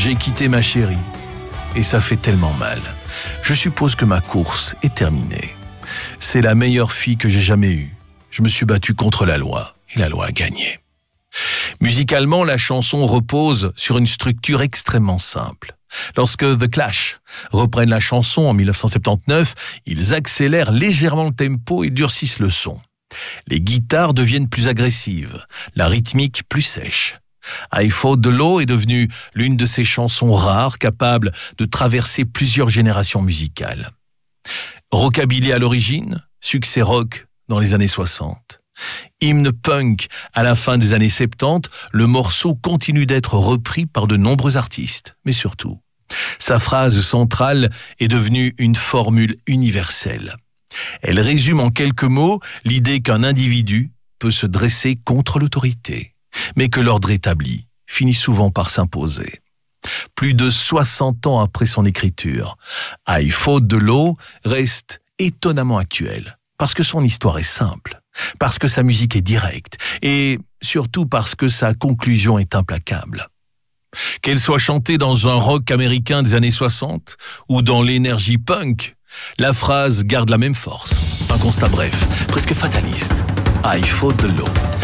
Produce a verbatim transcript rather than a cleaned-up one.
J'ai quitté ma chérie et ça fait tellement mal. Je suppose que ma course est terminée. C'est la meilleure fille que j'ai jamais eue. Je me suis battu contre la loi et la loi a gagné. Musicalement, la chanson repose sur une structure extrêmement simple. Lorsque The Clash reprennent la chanson en mille neuf cent soixante-dix-neuf, ils accélèrent légèrement le tempo et durcissent le son. Les guitares deviennent plus agressives, la rythmique plus sèche. I Fought the Law est devenue l'une de ces chansons rares capables de traverser plusieurs générations musicales. Rockabilly à l'origine, succès rock dans les années soixante. Hymne punk à la fin des années soixante-dix, le morceau continue d'être repris par de nombreux artistes. Mais surtout, sa phrase centrale est devenue une formule universelle. Elle résume en quelques mots l'idée qu'un individu peut se dresser contre l'autorité, mais que l'ordre établi finit souvent par s'imposer. Plus de soixante ans après son écriture, I Fought the Law reste étonnamment actuel, parce que son histoire est simple, parce que sa musique est directe, et surtout parce que sa conclusion est implacable. Qu'elle soit chantée dans un rock américain des années soixante ou dans l'énergie punk, la phrase garde la même force. Un constat bref, presque fataliste. I Fought the Law.